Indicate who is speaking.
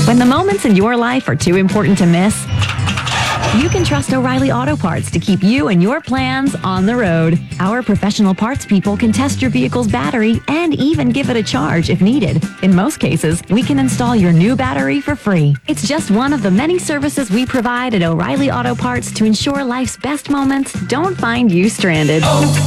Speaker 1: When the moments in your life are too important to miss, you can trust O'Reilly Auto Parts to keep you and your plans on the road. Our professional parts people can test your vehicle's battery and even give it a charge if needed. In most cases, we can install your new battery for free. It's just one of the many services we provide at O'Reilly Auto Parts to ensure life's best moments don't find you stranded.